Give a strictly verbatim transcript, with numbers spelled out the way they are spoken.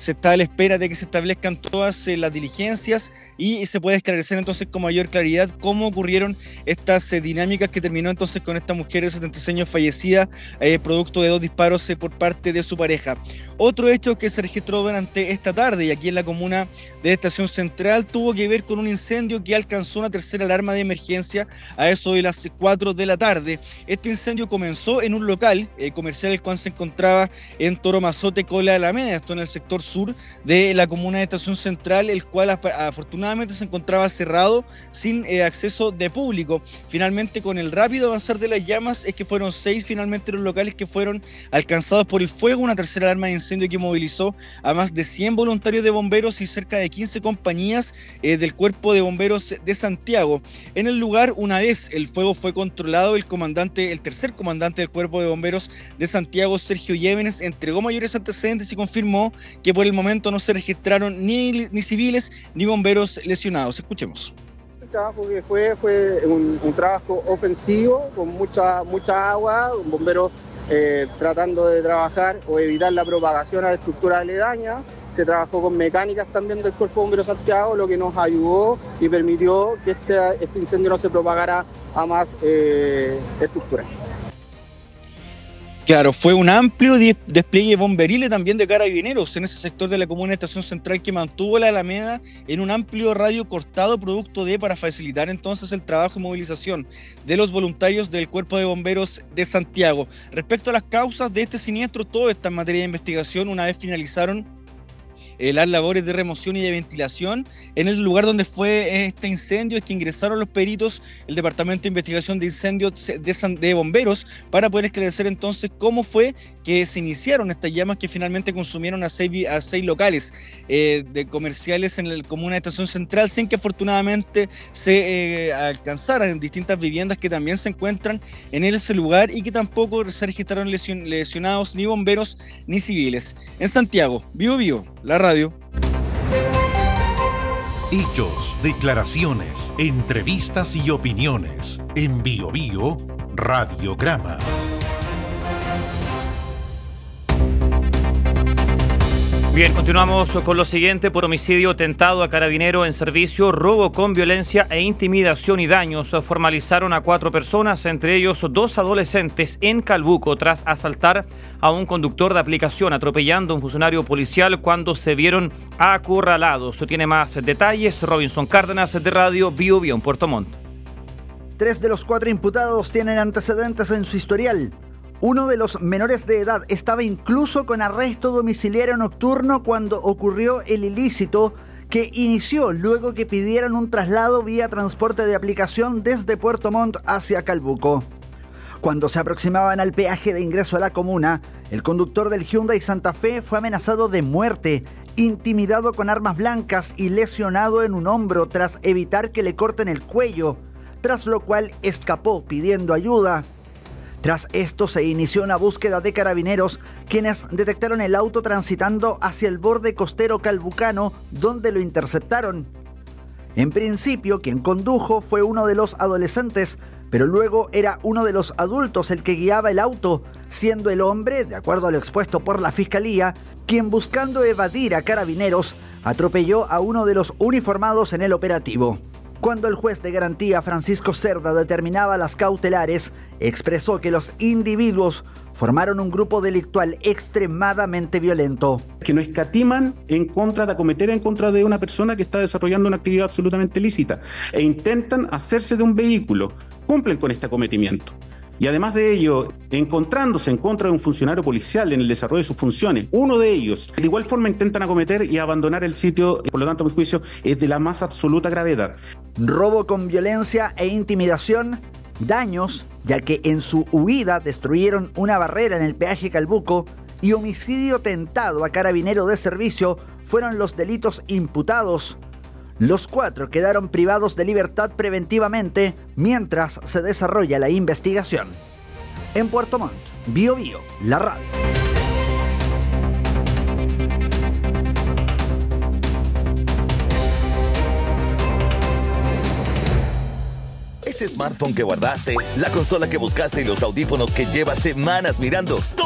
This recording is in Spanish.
se está a la espera de que se establezcan todas eh, las diligencias y se puede esclarecer entonces con mayor claridad cómo ocurrieron estas eh, dinámicas que terminó entonces con esta mujer de setenta y seis años fallecida eh, producto de dos disparos eh, por parte de su pareja. Otro hecho que se registró durante esta tarde y aquí en la comuna de Estación Central tuvo que ver con un incendio que alcanzó una tercera alarma de emergencia a eso de las cuatro de la tarde. Este incendio comenzó en un local eh, comercial el cual se encontraba en Toro Mazote, Cola Alameda, esto en el sector sur de la comuna de Estación Central, el cual afortunadamente se encontraba cerrado sin eh, acceso de público. Finalmente, con el rápido avanzar de las llamas, es que fueron seis finalmente los locales que fueron alcanzados por el fuego, una tercera alarma de incendio que movilizó a más de cien voluntarios de bomberos y cerca de quince compañías eh, del Cuerpo de Bomberos de Santiago. En el lugar, una vez el fuego fue controlado, el comandante, el tercer comandante del Cuerpo de Bomberos de Santiago, Sergio Llévenes, entregó mayores antecedentes y confirmó que por el momento no se registraron ni, ni civiles ni bomberos lesionados. Escuchemos. El trabajo que fue fue un, un trabajo ofensivo con mucha mucha agua, un bombero eh, tratando de trabajar o evitar la propagación a la estructura aledaña. Se trabajó con mecánicas también del Cuerpo de Bomberos de Santiago, lo que nos ayudó y permitió que este, este incendio no se propagara a más eh, estructuras. Claro, fue un amplio despliegue bomberil también de carabineros en ese sector de la comuna de Estación Central que mantuvo la Alameda en un amplio radio cortado producto de para facilitar entonces el trabajo y movilización de los voluntarios del Cuerpo de Bomberos de Santiago. Respecto a las causas de este siniestro, todo está en materia de investigación. Una vez finalizaron Eh, las labores de remoción y de ventilación en el lugar donde fue este incendio, es que ingresaron los peritos, el Departamento de Investigación de Incendios de, San, de Bomberos, para poder esclarecer entonces cómo fue que se iniciaron estas llamas que finalmente consumieron a seis, a seis locales eh, de comerciales en la comuna de Estación Central, sin que afortunadamente se eh, alcanzaran distintas viviendas que también se encuentran en ese lugar y que tampoco se registraron lesion, lesionados ni bomberos ni civiles. En Santiago, Bio Bio, la radio. Hechos, declaraciones, entrevistas y opiniones. En Bio Bio, Radiograma. Bien, continuamos con lo siguiente. Por homicidio tentado a carabinero en servicio, robo con violencia e intimidación y daños. Formalizaron a cuatro personas, entre ellos dos adolescentes, en Calbuco tras asaltar a un conductor de aplicación, atropellando a un funcionario policial cuando se vieron acorralados. Tiene más detalles Robinson Cárdenas de Radio Bio Bio en Puerto Montt. Tres de los cuatro imputados tienen antecedentes en su historial. Uno de los menores de edad estaba incluso con arresto domiciliario nocturno cuando ocurrió el ilícito que inició luego que pidieran un traslado vía transporte de aplicación desde Puerto Montt hacia Calbuco. Cuando se aproximaban al peaje de ingreso a la comuna, el conductor del Hyundai Santa Fe fue amenazado de muerte, intimidado con armas blancas y lesionado en un hombro tras evitar que le corten el cuello, tras lo cual escapó pidiendo ayuda. Tras esto se inició una búsqueda de carabineros, quienes detectaron el auto transitando hacia el borde costero calbucano, donde lo interceptaron. En principio, quien condujo fue uno de los adolescentes, pero luego era uno de los adultos el que guiaba el auto, siendo el hombre, de acuerdo a lo expuesto por la Fiscalía, quien buscando evadir a carabineros, atropelló a uno de los uniformados en el operativo. Cuando el juez de garantía Francisco Cerda determinaba las cautelares, expresó que los individuos formaron un grupo delictual extremadamente violento. Que no escatiman en contra de acometer en contra de una persona que está desarrollando una actividad absolutamente lícita e intentan hacerse de un vehículo, cumplen con este acometimiento. Y además de ello, encontrándose en contra de un funcionario policial en el desarrollo de sus funciones, uno de ellos de igual forma intentan acometer y abandonar el sitio, por lo tanto a mi juicio es de la más absoluta gravedad. Robo con violencia e intimidación, daños, ya que en su huida destruyeron una barrera en el peaje Calbuco, y homicidio tentado a carabinero de servicio fueron los delitos imputados. Los cuatro quedaron privados de libertad preventivamente mientras se desarrolla la investigación. En Puerto Montt, Bio Bio, la radio. Ese smartphone que guardaste, la consola que buscaste y los audífonos que llevas semanas mirando.